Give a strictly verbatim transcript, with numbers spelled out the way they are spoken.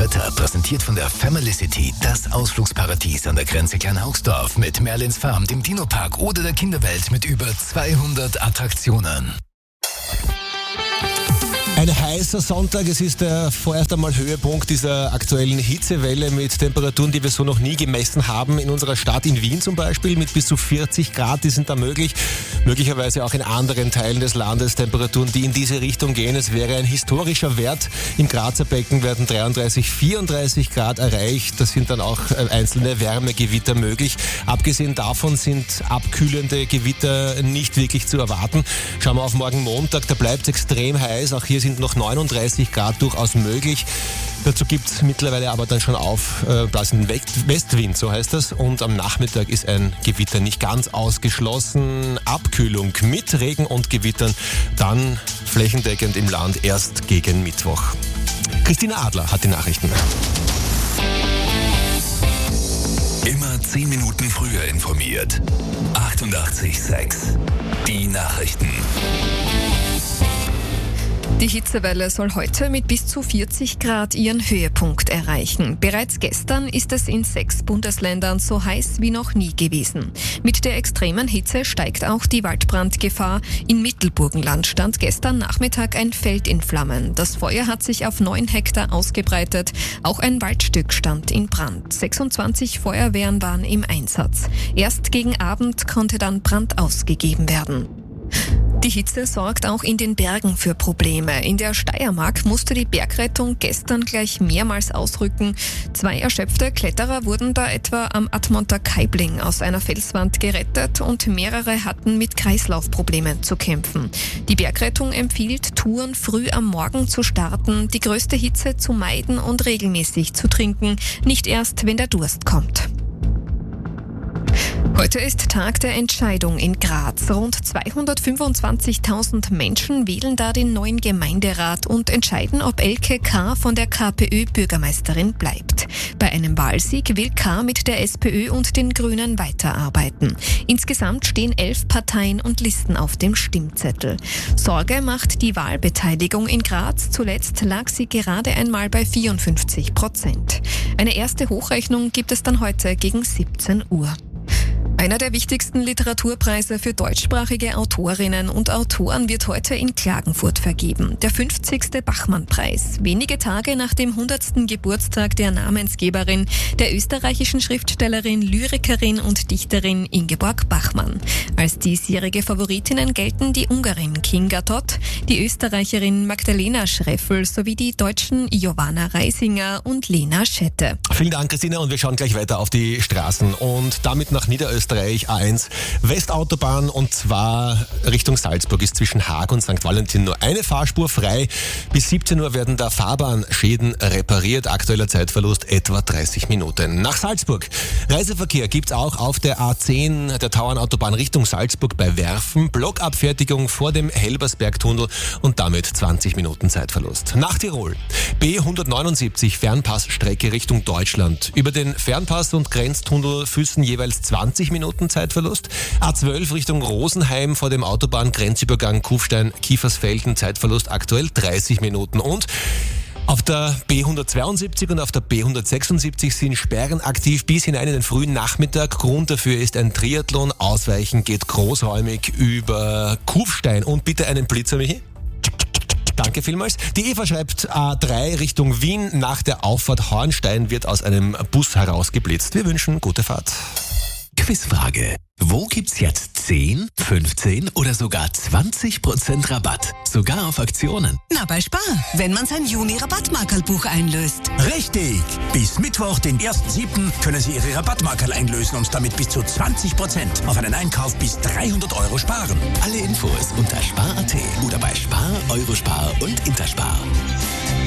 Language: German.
Wetter präsentiert von der Family City, das Ausflugsparadies an der Grenze Kleinhauchsdorf mit Merlins Farm, dem Dino-Park oder der Kinderwelt mit über zweihundert Attraktionen. Ein heißer Sonntag, es ist der vorerst einmal Höhepunkt dieser aktuellen Hitzewelle mit Temperaturen, die wir so noch nie gemessen haben. In unserer Stadt in Wien zum Beispiel mit bis zu vierzig Grad, die sind da möglich. Möglicherweise auch in anderen Teilen des Landes Temperaturen, die in diese Richtung gehen. Es wäre ein historischer Wert. Im Grazer Becken werden dreiunddreißig, vierunddreißig Grad erreicht. Das sind dann auch einzelne Wärmegewitter möglich. Abgesehen davon sind abkühlende Gewitter nicht wirklich zu erwarten. Schauen wir auf morgen Montag, da bleibt es extrem heiß. Auch hier sind noch neununddreißig Grad durchaus möglich. Dazu gibt es mittlerweile aber dann schon aufblasenden äh, Westwind, so heißt das. Und am Nachmittag ist ein Gewitter nicht ganz ausgeschlossen. Abkühlung mit Regen und Gewittern dann flächendeckend im Land erst gegen Mittwoch. Christina Adler hat die Nachrichten. Immer zehn Minuten früher informiert. achtundachtzig Komma sechs. Die Nachrichten. Die Hitzewelle soll heute mit bis zu vierzig Grad ihren Höhepunkt erreichen. Bereits gestern ist es in sechs Bundesländern so heiß wie noch nie gewesen. Mit der extremen Hitze steigt auch die Waldbrandgefahr. In Mittelburgenland stand gestern Nachmittag ein Feld in Flammen. Das Feuer hat sich auf neun Hektar ausgebreitet. Auch ein Waldstück stand in Brand. sechsundzwanzig Feuerwehren waren im Einsatz. Erst gegen Abend konnte dann Brand ausgegeben werden. Die Hitze sorgt auch in den Bergen für Probleme. In der Steiermark musste die Bergrettung gestern gleich mehrmals ausrücken. Zwei erschöpfte Kletterer wurden da etwa am Admonter Kaibling aus einer Felswand gerettet und mehrere hatten mit Kreislaufproblemen zu kämpfen. Die Bergrettung empfiehlt, Touren früh am Morgen zu starten, die größte Hitze zu meiden und regelmäßig zu trinken, nicht erst, wenn der Durst kommt. Heute ist Tag der Entscheidung in Graz. Rund zweihundertfünfundzwanzigtausend Menschen wählen da den neuen Gemeinderat und entscheiden, ob Elke K. von der KPÖ Bürgermeisterin bleibt. Bei einem Wahlsieg will K. mit der SPÖ und den Grünen weiterarbeiten. Insgesamt stehen elf Parteien und Listen auf dem Stimmzettel. Sorge macht die Wahlbeteiligung in Graz. Zuletzt lag sie gerade einmal bei vierundfünfzig Prozent. Eine erste Hochrechnung gibt es dann heute gegen siebzehn Uhr. Einer der wichtigsten Literaturpreise für deutschsprachige Autorinnen und Autoren wird heute in Klagenfurt vergeben. Der fünfzigste Bachmann-Preis. Wenige Tage nach dem hundertsten Geburtstag der Namensgeberin, der österreichischen Schriftstellerin, Lyrikerin und Dichterin Ingeborg Bachmann. Als diesjährige Favoritinnen gelten die Ungarin Kinga Todt, die Österreicherin Magdalena Schreffel sowie die Deutschen Giovanna Reisinger und Lena Schette. Vielen Dank, Christina, und wir schauen gleich weiter auf die Straßen und damit nach Niederösterreich. A eins Westautobahn, und zwar Richtung Salzburg ist zwischen Haag und Sankt Valentin nur eine Fahrspur frei. Bis siebzehn Uhr werden da Fahrbahnschäden repariert. Aktueller Zeitverlust etwa dreißig Minuten. Nach Salzburg. Reiseverkehr gibt's auch auf der A zehn, der Tauernautobahn Richtung Salzburg bei Werfen. Blockabfertigung vor dem Helbersbergtunnel und damit zwanzig Minuten Zeitverlust. Nach Tirol. B hundertneunundsiebzig Fernpassstrecke Richtung Deutschland. Über den Fernpass und Grenztunnel Füssen jeweils zwanzig Minuten Zeitverlust. A zwölf Richtung Rosenheim vor dem Autobahngrenzübergang Kufstein-Kiefersfelden, Zeitverlust aktuell dreißig Minuten. Und auf der B hundertzweiundsiebzig und auf der B hundertsechsundsiebzig sind Sperren aktiv bis hinein in den frühen Nachmittag. Grund dafür ist ein Triathlon. Ausweichen geht großräumig über Kufstein. Und bitte einen Blitzer, Michi. Danke vielmals. Die Eva schreibt, A drei Richtung Wien. Nach der Auffahrt Hornstein wird aus einem Bus herausgeblitzt. Wir wünschen gute Fahrt. Quizfrage. Wo gibt's jetzt zehn, fünfzehn oder sogar zwanzig Prozent Rabatt? Sogar auf Aktionen. Na, bei Spar, wenn man sein Juni-Rabattmarkerlbuch einlöst. Richtig! Bis Mittwoch, den ersten siebten können Sie Ihre Rabattmarkerl einlösen und damit bis zu zwanzig Prozent auf einen Einkauf bis dreihundert Euro sparen. Alle Infos unter spar punkt at oder bei Spar, Eurospar und Interspar.